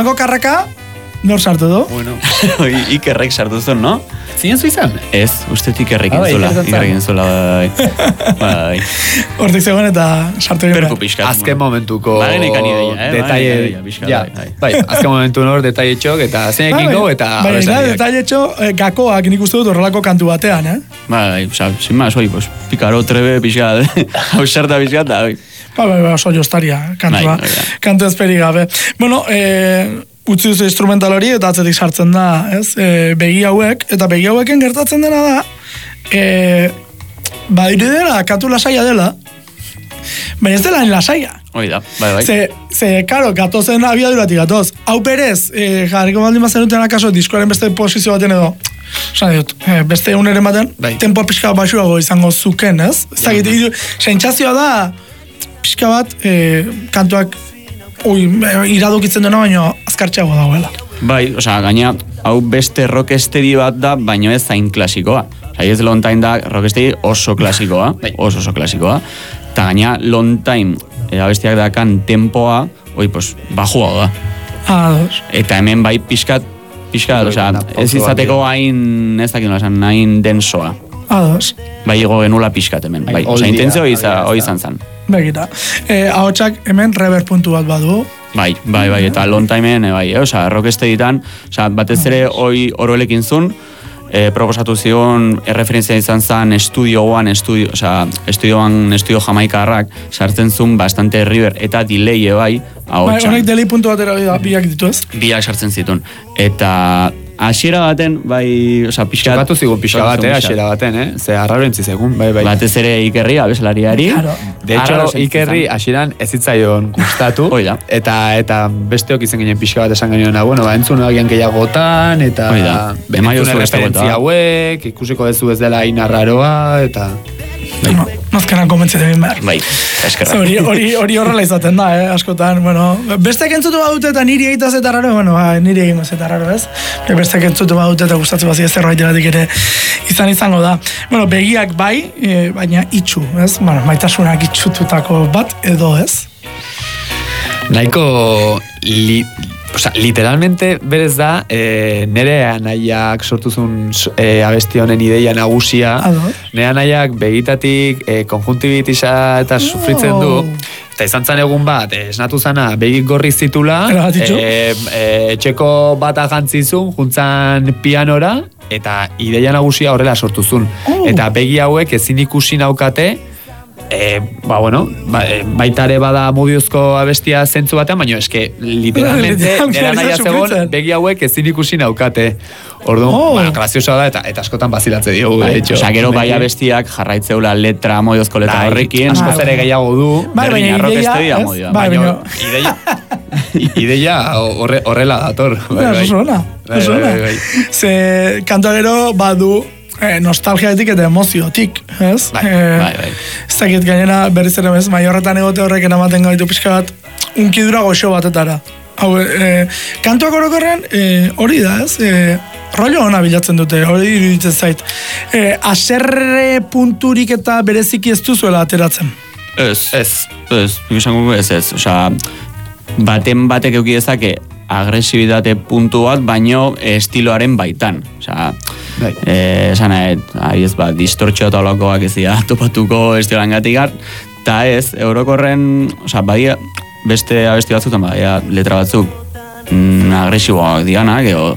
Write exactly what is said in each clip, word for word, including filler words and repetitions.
Horrelako karraka, nor sartu du? Bueno, Ikerrek sartu zuen, no? Zinen zu izan? Ez, uste Ikerrek entzula. Ikerrek entzula, bai. Hortik zegoen eta sartu egin. Perku pixkat. Azken momentuko Bagenekan ideia, eh? detalle, ja, bai, azken momentu nor detalle txok, eta zenekin go, eta Bai, da, detalle txok, gakoak nik uste dut horrelako kantu batean, eh? Bai, oza, sin más, oi, pues, pikaro, trebe, pixkat, hausarta pixkat, da, oi. Ba, ba, ba, oso jostaria, kantua, kantu ezperi gabe. Bueno, eh, utzi duzu instrumental hori eta atzetik sartzen da, ez? E, begi hauek, eta begi haueken gertatzen dena da, e, badiri dela, katu lasaia dela, baina ez dela en lasaia. Hoi da, bai, bai. Ze, ze karo, gatozen abiaduratik gatoz. Hau berez, e, jarriko baldin bazenuten akaso, diskoaren beste posizio baten edo, Osa diot, beste uneren baten, bai. Tempo pixka baxuago izango zuken, ez? Zagite, ja, sentsazioa da, pixka bat, e, kantuak ui, iradokitzen dena, baina azkartxeago dagoela. Bai, osea, gaina, hau beste rockestedi bat da, baina ez zain klasikoa. Osea, ez long time da rockestedi oso klasikoa, bai. oso oso klasikoa. Eta gaina, long time, e, abestiak dakan tempoa, oi, pues, bajua da. Ados. Eta hemen bai pixkat, pixkat, osea, ez izateko hain, ez dakit nola, hain densoa. Ados. Bai, igo genula pixkat hemen, bai. Osea, intentzio hori izan zen. Begita. Eh, ahotsak hemen reverb puntu bat badu. Bai, bai, bai, eta long timeen, bai, eh, osea, rockesteditan, osea, batez ere hoi oroelekin zun, eh, proposatu zion, erreferentzia izan zen estudioan, estudio, osea, estudioan, estudio jamaikarrak, sartzen zun bastante river, eta delay bai, ahotsak. Bai, honek delay puntu batera biak ditu ez? Biak sartzen zitun. Eta hasiera baten, bai, osea, pixkat... Txokatu zigun pixka bate, hasiera baten, eh? Ze arraro entzizegun, bai, bai. Batez ere Ikerri, abeslariari. Claro. De hecho, Ikerri hasieran ez zitzaion gustatu. Oida. Eta, eta besteok izen ginen pixka bat esan genioena, bueno, ba, entzun agian gehiagotan, eta... Oida. Entzun referentzia hauek, ikusiko dezu ez dela inarraroa, eta... Bai. No, nozkenan komentzit egin behar. Bai, eskerrak. Hori, hori, hori horrela izaten da, eh, askotan, bueno, bestek entzutu badute eta niri egitaz eta raro, bueno, ba, niri egin eta raro, ez? Bestek entzutu badute eta gustatzen bazi ez zerbait eratik ere izan izango da. Bueno, begiak bai, e, baina itxu, ez? Bueno, maitasunak itxututako bat edo, ez? Nahiko li, oza, literalmente berez da e, nere anaiak sortuzun e, abesti honen ideia nagusia. Ado. Nere anaiak begitatik e, konjuntibitisa eta sufritzen du. Eta izan zan egun bat, esnatu zana begik gorri zitula, e, e, etxeko bat agantzizun, juntzan pianora, eta ideia nagusia horrela sortuzun. Oh. Eta begi hauek ezin ikusi naukate, E, ba, bueno, ba, e, baitare bada mudiozko abestia zentzu batean, baina eske, literalmente, nera naia zegoen, begi hauek ezin ikusi naukate. Orduan, oh. Bueno, graziosoa da, eta, eta askotan bazilatze diogu, bai, de hecho. Osa, gero bai abestiak jarraitzeula letra, modiozko letra bai, horrekin. Askoz ere gehiago du. Bai, baina ideia, ez? Bai, baina... Ideia, ideia horre, horrela dator. Bai, bai. Oso ona, oso ona. Ze, kantua gero badu, Eh, nostalgiatik eta emoziotik, ez? Bai, eh, bai, bai. Ez dakit gainera berriz ere bez, maiorretan egote horrek eramaten gaitu pixka bat, unkidura goxo batetara. Hau, eh, kantuak orokorren, eh, hori da, ez? Eh, rollo ona bilatzen dute, hori iruditzen zait. Eh, aserre punturik eta bereziki ez duzuela ateratzen. Ez, ez, ez, esango ez, ez, osea, baten batek euki dezake agresibitate puntu bat, baino estiloaren baitan. Osea, eh, esan nahi, ez ba, distortxo eta olakoak ez dira topatuko estiloan gatikar, eta ez, eurokorren, osea, bai, beste abesti batzutan, bai, letra batzuk mm, agresiboak dianak, edo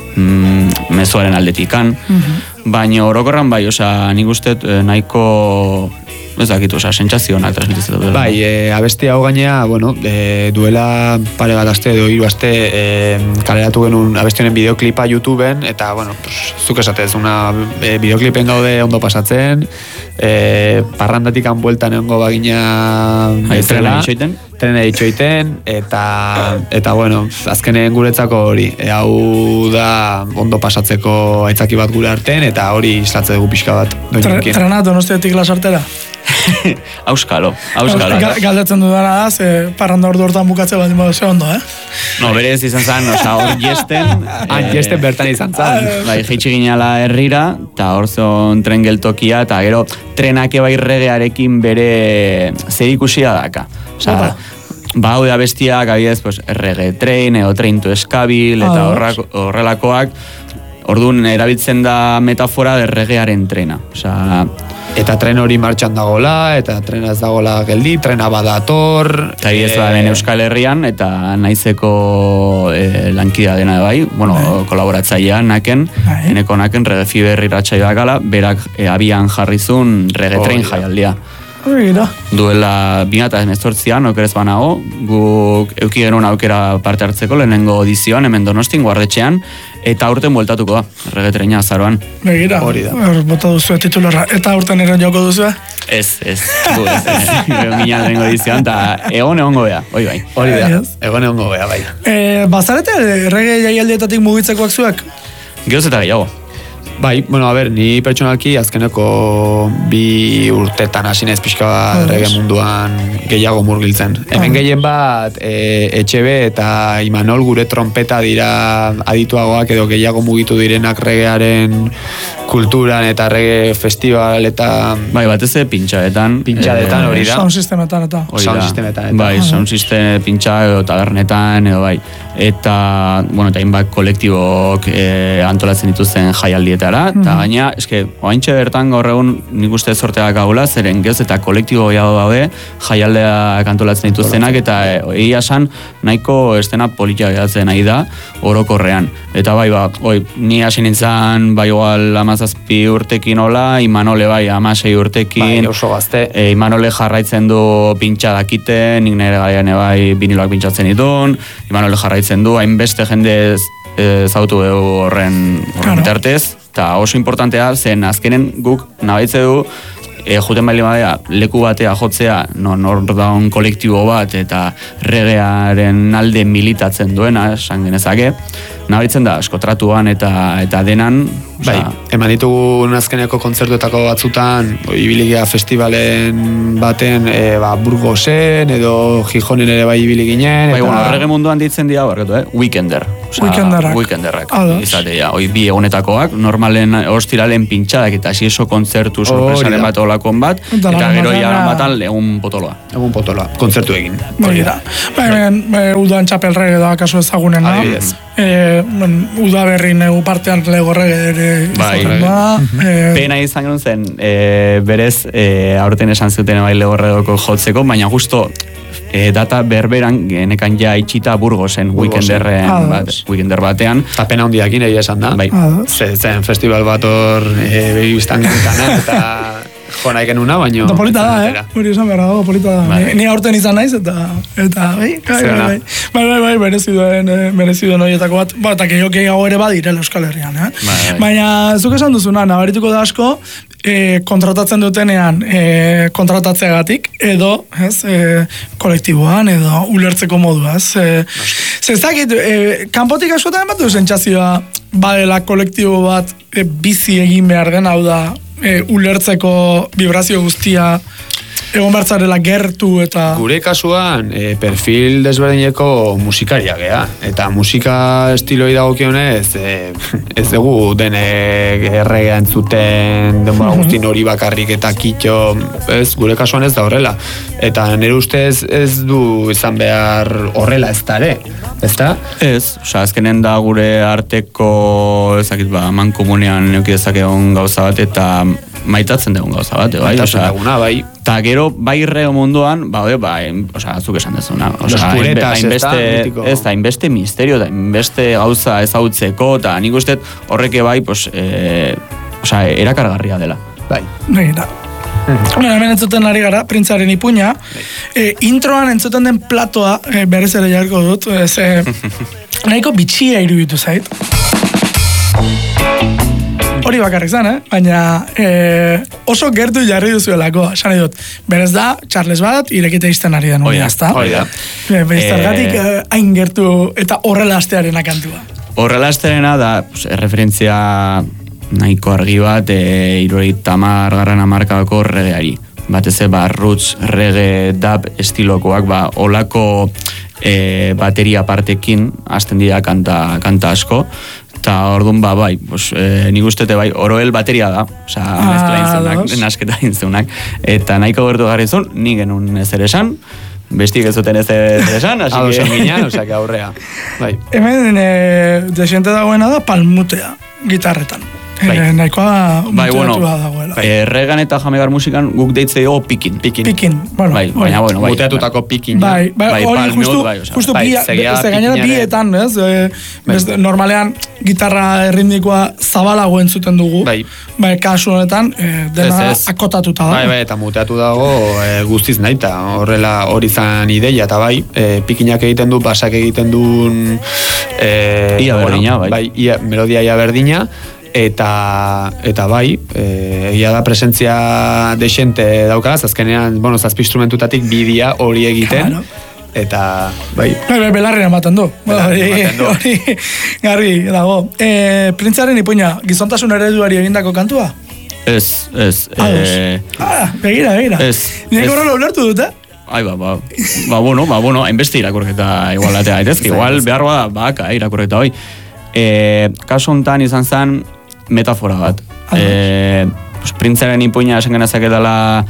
mm, mezuaren aldetikan, mm-hmm. baina orokorran bai, osea, nik uste nahiko... Ez dakit, oza, sentsazionak transmititzen dut. Bai, e, abesti hau gainea, bueno, e, duela pare bat aste, edo hiru aste, e, kaleratu genuen abestionen bideoklipa YouTubeen, eta, bueno, pues, zuk esatez, una e, bideoklipen gaude ondo pasatzen, e, parrandatik hanbueltan egongo bagina... Hai, trena ditxoiten? Trena ditxoiten, eta, eta, bueno, azkenen guretzako hori, e, hau da ondo pasatzeko aitzaki bat gure artean, eta hori islatze dugu pixka bat. Trena donostiatik lasartera? Auskalo, auskalo. Galdetzen dudana da, ze parranda ordu hortan bukatze bat imado ze ondo, eh? No, berez izan zen, oza, hor jesten... Han jesten bertan izan zen. Bai, jeitsi ginala herrira, eta hor zon tren geltokia, eta gero trenake bai regearekin bere zer ikusia daka. Oza, ba, hau da bestiak, abidez, pues, reggae train, edo train to eskabil, eta horrak, horrelakoak, orduan erabiltzen da metafora de reggaearen trena. Osea, eta tren hori martxan dagola, eta trena ez dagola geldi, trena badator. Eta ez da den Euskal Herrian, eta naizeko e, lankida dena bai, bueno, Ae. kolaboratzailea naken, Ae. eneko naken reggae fiber irratsaioak gala, berak e, abian jarrizun reggae train jaialdia. Oida. Duela bi mila hemezortzian, okerez banago, guk euki genuen aukera parte hartzeko lehenengo edizioan, hemen Donostin, guardetxean, eta aurten bueltatuko da, regetreina azaroan. Begira, hori da. Bota duzu titularra. Eta aurten eren joko duzu? Ez, ez. Du, ez, ez. Egon ginen lehenengo edizioan, eta egon egongo bea, hori bai. Hori da, egon egongo bea, bai. E, bazarete, rege jaialdietatik mugitzekoak zuek? Geroz eta gehiago. Bai, bueno, a ber, ni pertsonalki azkeneko bi urtetan hasi naiz pixka bat reggae munduan gehiago murgiltzen. Hemen gehien bat e, Etxebe eta Imanol gure trompeta dira adituagoak edo gehiago mugitu direnak reggaearen kulturan eta reggae festival eta... Bai, batez pintxadetan. Pintxadetan hori da. Sound sistemetan eta. Sound sistemetan eta. Bai, sound sistem pintxa edo tabernetan edo bai. Eta, bueno, eta hainbat kolektibok e, antolatzen dituzten jaialdietara, eta mm-hmm. gaina, eske, oaintxe bertan gaur egun nik uste sorteak gaula, zeren gehoz eta kolektibo gehiago daude jaialdeak antolatzen dituztenak, eta egia esan nahiko estena politia gehatzen nahi da, orokorrean. Eta bai, ba, oi, ni hasi nintzen, bai, igual, amazazpi urtekin hola, Imanole bai, amasei urtekin, bai, oso gazte. E, Imanole jarraitzen du pintxa dakiten, nik nire gaian bai, biniloak pintxatzen ditun, Imanole jarraitzen du, hainbeste jende zautu dugu horren bitartez, eta oso importantea zen azkenen guk nabaitze du e, juten baile badea leku batea jotzea non hor daun kolektibo bat eta regearen alde militatzen duena, esan genezake, nabaitzen da eskotratuan eta eta denan, bai, eman ditugu azkeneko kontzertuetako batzutan, ibiligea festivalen baten e, ba, Burgosen edo Gijonen ere bai ibili ginen. Bai, eta... bueno, reggae munduan ditzen dira, barkatu, eh? Weekenderrak. Weekenderrak. Weekenderrak. Izatea, hoi bi egunetakoak, normalen ostiralen pintxadak eta xieso kontzertu sorpresaren bat olakon bat, eta gero jaran batan egun potoloa. Egun potoloa, kontzertu egin. Hori da. Bai, udan txapel reggae da, kasu ezagunen, no? Adibidez. Eh, uda berri negu partean lego reggae ere izaten da. Pena izan genuen zen, e, berez, e, aurten esan zuten bai lego reggaeko jotzeko, baina justo e, data berberan genekan ja itxita Burgosen weekenderren bat, weekender batean. Eta pena hundiakin egia esan da. Bai. Zen festival bat hor e, begibiztan gantana eta jo nahi genuna, baino... Eta polita da, eh? Hori esan behar dago, polita da. Ni, ni aurten izan naiz, eta... Eta, bai, bai, bai, bai, bai, bai, bai, mereziduen, mereziduen horietako bat. Ba, eta gehiokei hau ere badire Euskal Herrian, eh? Bai, bai. Baina, zuk esan duzuna, nabarituko da asko, e, kontratatzen dutenean e, kontratatzeagatik, edo, ez, e, kolektiboan, edo ulertzeko modua, ez? E, Zezakit, e, kanpotik askotan bat du sentsazioa, badela kolektibo bat e, bizi egin behar den, hau da, E, ulertzeko vibrazio guztia egon bertzarela gertu eta... Gure kasuan, e, perfil desberdineko musikaria gea. Eta musika estiloi dagokionez, e, ez dugu denek erregea entzuten, denbora guztin hori bakarrik eta kitxo, ez, gure kasuan ez da horrela. Eta nire ustez ez du izan behar horrela ez dare, ez da? Ez, oza, azkenen da gure arteko, ezakit ba, mankomunean neukidezak egon gauza bat eta maitatzen dugun gauza bat, bai? Maitatzen duguna, bai. Eta gero, bai reo munduan, ba, ba, oza, azuk esan dezuna. Oza, ez da, inbeste misterio, da, inbeste gauza ezautzeko, eta nik uste horreke bai, pues, e, oza, erakargarria dela. Bai. Bai, da. Bueno, hemen entzuten ari gara, printzaren ipuña. E, introan entzuten den platoa, e, berez ere jarko dut, ze, nahiko bitxia iruditu zait. Hori bakarrik zen, eh? Baina e, oso gertu jarri duzuelako, esan dut. Berez da, Charles bat, irekite izten ari den hori, azta? Hori da. Bezargatik, hain gertu eta horrela astearen akantua. Horrela astearena da, pues, referentzia nahiko argi bat, e, iroi tamar garran amarkako regeari. Batez ba, roots, reggae, dub estilokoak, ba, olako e, bateria partekin, hasten dira kanta, kanta asko, eta orduan ba, bai, pues, e, nik ustete bai, oroel bateria da, oza, ah, nasketa intzunak, eta nahiko gertu garrizun, nik genuen ezer esan, bestik ez zuten ez esan, así que... que... Ginean, osea, que aurrea. Bai. Hemen, e, desiente dagoena da palmutea, gitarretan. Bai. E, nahikoa bai, bueno, dagoela. Erregan eta jamegar musikan guk deitze dugu pikin. Pikin. Pikin, bueno. Bai, baina, bueno, bai. Muteatutako pikin. Bai, bai, bai, hori justu, bai, oza, justu bai, bi, segia ze gainera bietan, ez? E, bez, normalean, gitarra erritmikoa zabalago entzuten dugu. Bai. Bai, kasu honetan, e, dena Ez, ez. akotatuta da. Bai, bai, eta muteatu dago e, guztiz nahi, eta horrela hori zan ideia, eta bai, e, pikinak egiten du, basak egiten duen... E, ia berdina, bai. Bai, ia, melodia ia berdina, eta eta bai, eh, egia da presentzia desente daukalaz, azkenean, bueno, zazpi instrumentutatik bidia hori egiten, Claro. eta bai. Bai, bai, belarri ematen du. Belarri ematen du. Hori, garri dago. E, Printzaren ipuina, gizontasun ereduari egindako kantua? Ez, ez. Eh, ah, begira, begira. Ez. Nik ez. horrela ulertu dut, eh? Ai, ba, ba, ba, bueno, ba, bueno, hainbeste irakurketa igual atea daitezke, igual behar bada, baka, irakurketa hoi. E, kaso hontan izan zen metafora bat. E, pues, printzaren ipuina esan genezak edala,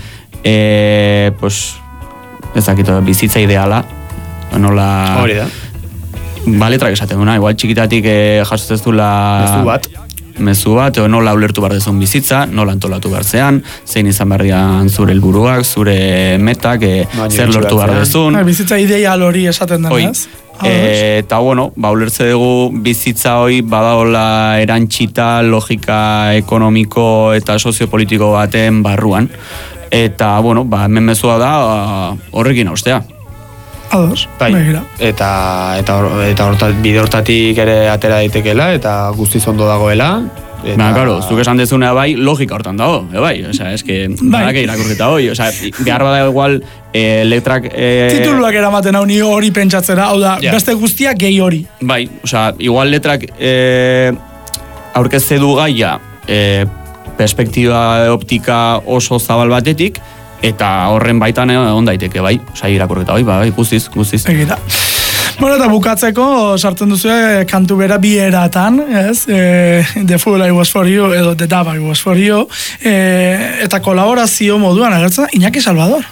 e, pues, ezakito, bizitza ideala, nola... Hori da. Ba, letrak esaten duna, igual txikitatik e, jasotzen dula... Mezu bat. mezu bat, o nola ulertu behar dezun bizitza, nola antolatu behar zean, zein izan behar dian zure helburuak, zure metak, e, zer lortu behar dezun. Bai, bizitza ideal hori esaten denez. E, eta bueno, ba, ulertze dugu bizitza hori badaola erantxita logika ekonomiko eta soziopolitiko baten barruan. Eta, bueno, ba, hemen mezua da horrekin austea. Ados, bai. Begira. Eta, eta, eta hortat, bide hortatik ere atera daitekela, eta guztiz ondo dagoela. Eta... Ba, claro, zuk esan dezunea bai, logika hortan dago, e, bai, osea, eske, badake irakurketa hoi, osea, behar bada igual, e, letrak... E... Tituluak eramaten hau ni hori pentsatzera, hau da, Ja. beste guztiak gehi hori. Bai, osea, igual letrak e, aurkezte du gaia, e, perspektiba optika oso zabal batetik, eta horren baitan egon daiteke, bai, osea, irakurketa hoi, bai, guztiz, guztiz. Egira. Bueno, eta bukatzeko sartzen duzu kantu bera bi eratan, ez? E, The Fool I Was For You edo The Dab I Was For You, e, eta kolaborazio moduan agertzen da Iñaki Salvador.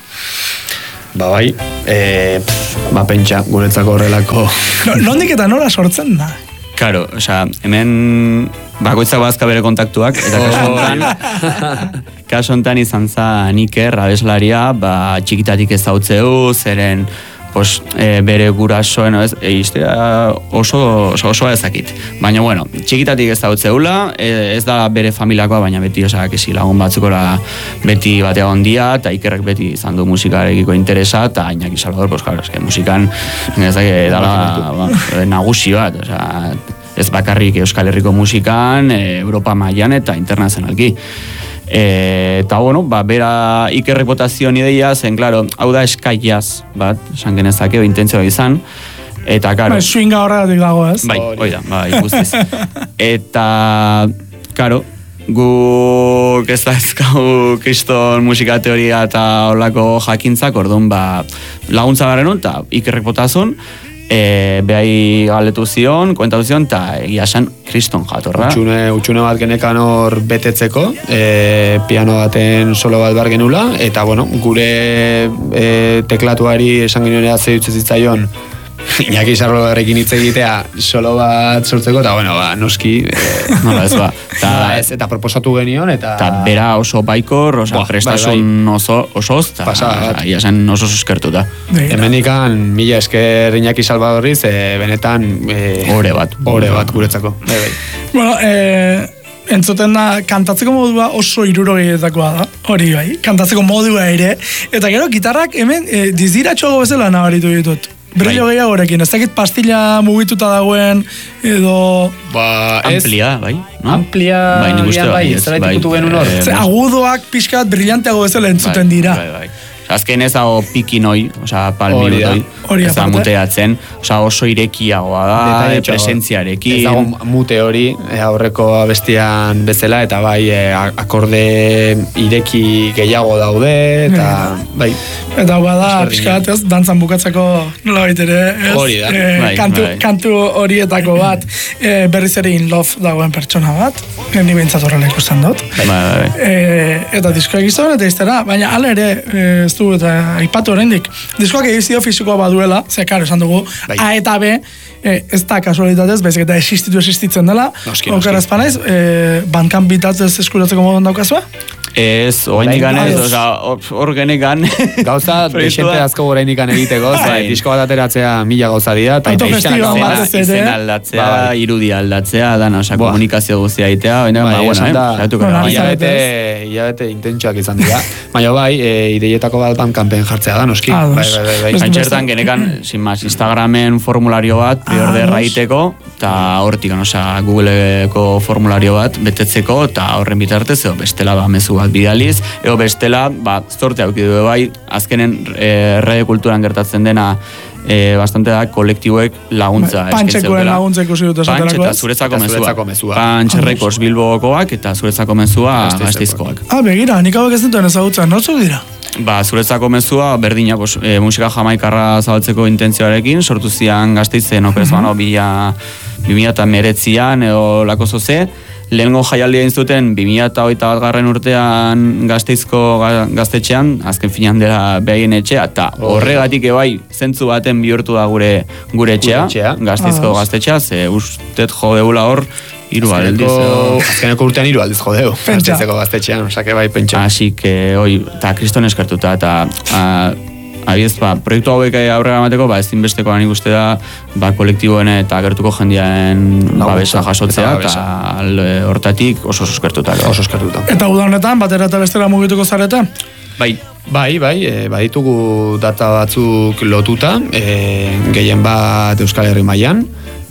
Ba bai, e, pff, ba pentsa, guretzako horrelako... No, nondik eta nola sortzen da? Karo, osea, hemen bakoitzak bazka bere kontaktuak, eta kaso hontan, kaso hontan izan zan Iker, abeslaria, ba, txikitatik ez dautzeu, zeren, pues, e, bere gurasoen, ez, e, historia oso, oso, osoa ezakit. Baina, bueno, txikitatik ez dautzeula, e, ez da bere familiakoa, baina beti, osea, kesi lagun batzukora beti batea ondia, eta Ikerrek beti izan du musikarekiko interesa, eta Iñaki Salvador, pues, claro, eske musikan, ez da, dala, ba, nagusi bat, osea, ez bakarrik Euskal Herriko musikan, e, Europa mailan eta internazionalki. E, eta bueno, ba, bera Ikerrek botazion ideia, zen, klaro, hau da eskaiaz, bat, esan genezakeo, intentzioa izan, eta, karo... Ba, swinga horregatik dago, ez? Bai, hoi da, bai, guztiz. Eta, karo, guk ez da ezkau kriston musika teoria eta holako jakintzak, orduan, ba, laguntza garen hon, eta Ikerrek botazun, e, behai galetu zion, komentatu zion, eta egia esan kriston jatorra. Utxune, utxune bat genekan hor betetzeko, e, piano baten solo bat bar genula, eta bueno, gure e, teklatuari esan genuen eratze dutze zitzaion, Iñaki Salvadorrekin hitz egitea solo bat sortzeko, eta bueno, ba, noski... E, Nola ez ba. Ta, ez, eta proposatu genion, eta... Eta bera oso baikor, oso Buah, prestasun bai, bai. oso, osoz, eta Pasada bat. ia zen oso suskertuta. Hemenikan mila esker Iñaki Salvadorriz, e, benetan... E, Ore bat. Ore bat guretzako. Bai, bai. Bueno, eh, entzuten da, kantatzeko modua oso hirurogeitakoa da, hori bai, kantatzeko modua ere, eta gero, gitarrak hemen e, diziratxoago bezala nabaritu ditut. Brillo Bai. gehiagorekin, ez dakit pastilla mugituta dagoen, edo... Ba, ez... Amplia, bai, no? Amplia, bai, nik uste bai, ez, zeraitik utu genuen hor. eh, Ze, agudoak pixka bat brillanteago bezala entzuten dira. Bai, bai. Azken ez dago pikin hoi, osea, palminut Hori da. hoi, Hori ez da aparte. muteatzen, osea, oso irekiagoa da, Detalle txo- presentziarekin. Ez dago mute hori, e, aurreko abestian bezala, eta bai, e, akorde ireki gehiago daude, eta bai. Eta hau bada, pixkat, ez, dantzan bukatzeko nola baitere, ez? Hori da. E, Bai, kantu, bai. kantu horietako bat, e, berriz ere in love dagoen pertsona bat, e, ni behintzat horrela ikusten dut. Bai, bai. E, eta diskoak izan eta iztera, baina hala ere, e, ez du, eta aipatu oraindik, diskoak edizio fisikoa baduela, ze karo esan dugu, Bai. A eta B, e, ez da kasualitatez, baizik eta existitu existitzen dela, Noski, noski. okeraz panaiz, e, bankan bitatzez eskuratzeko modon daukazua? Ez, oraindik Orain ez, ez. osea, hor- hor genekan. Gauza, Proiektua. desente asko oraindik egiteko, ze Bai. disko bat ateratzea mila gauza dira, eta Autogestioa ixtenak bat bat, ez ere. Izen aldatzea, Ba, bai. irudi aldatzea, dana, osea, Buah. komunikazio guztia egitea, baina, Bai, ba, bueno, esan eh, da, saiatuko bueno, gara, ari baina- zarete. hilabete, hilabete intentsuak izan dira. Baina bai, e, ideietako bat Bandcampen jartzea da, noski. Ados. Bai, bai, bai, bai. Beste- Antxertan genekan, sin más, Instagramen formulario bat, prior de Ah, raiteko, eta hortik, osea, Googleeko formulario bat betetzeko, eta horren bitartez, edo bestela ba, mezu bat bidaliz, edo bestela, ba, zorte aukidu bai, azkenen e, rede kulturan gertatzen dena, e, bastante da, kolektiboek laguntza Bai, Pantxekoen laguntza ikusi dut Pantx esaterako, eta ez? zuretzako Eta mezua. zuretzako mezua. Pantx Records Bilbokoak eta zuretzako mezua Gasteizkoak. Gasteizkoak. Ah, begira, nik hauek ez dituen ezagutzen, nortzuk dira? Ba, zuretzako mezua, berdina, pues, e, musika jamaikarra zabaltzeko intentzioarekin, sortu zian Gasteizen, okerez, bano, bila, bi mila eta meretzian, edo lako zoze, lehengo jaialdia egin zuten bi mila eta hogeita bat garren urtean Gasteizko ga- gaztetxean, azken finan dela behaien etxea, eta horregatik ebai zentzu baten bihurtu da gure gure etxea, etxea. Gasteizko Ah, gaztetxea, ze ustet jo deula hor, hiru aldiz. edo- Azkeneko urtean hiru aldiz jodeu. Pentsa. Gasteizeko gaztetxean, osake bai pentsa. Así que, oi, eta kriston eskertuta, eta a, abiez, ba, proiektu hauek aurrera emateko, ba, ezinbesteko nik uste da, ba, kolektiboen eta gertuko jendearen Laguntza, babesa jasotzea, eta eta babesa. alde hortatik oso oso eskertuta. Oso eskertuta. Eta uda honetan, batera eta bestera mugituko zarete? Bai, Bai, bai, e, baditugu data batzuk lotuta, e, gehien bat Euskal Herri mailan,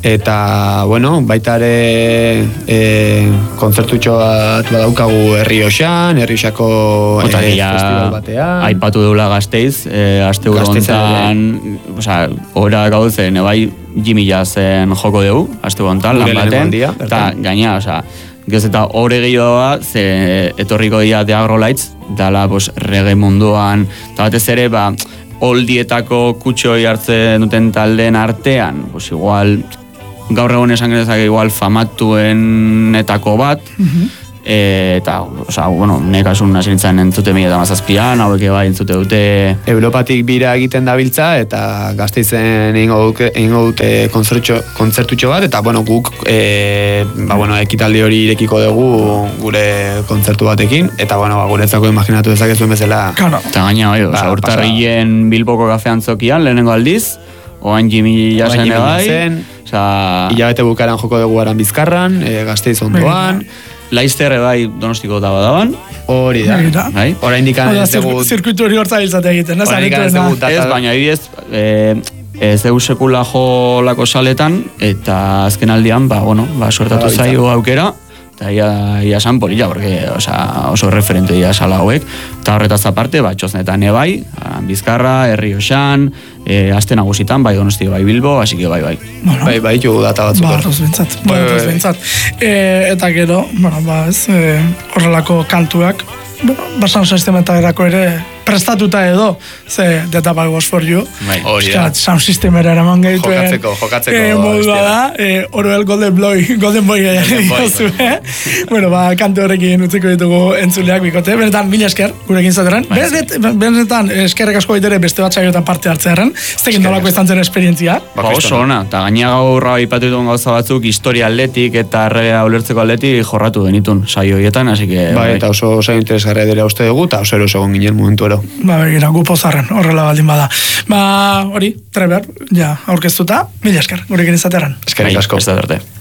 eta, bueno, baita ere e, kontzertutxo bat badaukagu Herri Oxan, Herri Oxako eta e, ja, festival batean. aipatu deula Gasteiz, e, aste Gasteizen honetan, osea, ora gauzen, bai, Jimmy Jazzen joko dugu, aste honetan, Gure lan lehenengo baten, aldia, eta bertan. gaina, osea, Gez eta hori gehiagoa, ze etorriko dira The Agrolights, dala pues, reggae munduan, eta batez ere, ba, oldietako kutxoi hartzen duten taldeen artean, pues igual, gaur egon esan genezak igual famatuenetako bat, e, eta, osea, bueno, nekasun hasi nintzen entzute mila eta mazazpian, hauek bai entzute dute. Europatik bira egiten dabiltza eta Gasteizen egingo duke- egingo dute kontzertxo kontzertutxo bat eta bueno, guk e, ba, bueno, ekitaldi hori irekiko dugu gure kontzertu batekin eta bueno, ba, guretzako imaginatu dezakezuen bezala. Claro. Eta gaina, bai, Ba, osea, urtarrilen Bilboko kafean zokian, lehenengo aldiz, oan Jimmy Jasen Jimmy bai, Jasen. osea, Hilabete bukaran joko dugu Aran Bizkarran, e, Gasteiz ondoan, Laizter bai donostiko daba daban, hori da. Begira. bai? Oraindik Oda, ez dugu zirkuitu hori hortza biltzate egiten, ez? Oraindik ez Arituena. dugu data- Ez, baina adibidez, e, ez dugu sekula jo lako saletan, eta azken aldian, ba, bueno, ba, suertatu Badabiltza. zaio aukera, eta ia, ia san polilla, porque, osea, oso referente dira sala hauek, eta horretaz aparte, ba, txoznetan ebai, Aran Bizkarra, Herri Oxan, e, aste nagusitan, bai Donosti, bai Bilbo, así que bai, bai. Bueno, bai, bai, jugu data batzuk. hor. Barroz bintzat, Bai, bai, barroz bai. bintzat. E, eta gero, bueno, ba ez, e, horrelako kantuak, bueno, basan sistemetarako ere prestatuta edo, ze Data Bag Was For You. Bai. Hori da. Piskat, sound systemera eraman gehituen. Jokatzeko, jokatzeko E, modua abestia. da, e, Orwell Golden Boy, Golden Boy Golden Boy, diozu, eh? Bueno, ba, kantu horrekin utziko ditugu entzuleak bikote. Benetan, mila esker, gurekin zateren. Bai, Benetan, benetan, eskerrek asko baitere beste bat saioetan parte hartzearen. Ez tekin nolako izan zen esperientzia. Ba, oso ona, eta gaina gaur aipatu dituen gauza batzuk historia atletik eta erregea ulertzeko atletik jorratu genitun saio horietan, así que... Bai, eta oso oso interesgarria dela uste dugu eta oso eroso egon ginen momentu ero. Ba, begira, gu pozarren, horrela baldin bada. Ba, hori, treber, ja, aurkeztuta, mila esker, gurekin izateran. Eskerrik Bai, asko. ez da arte.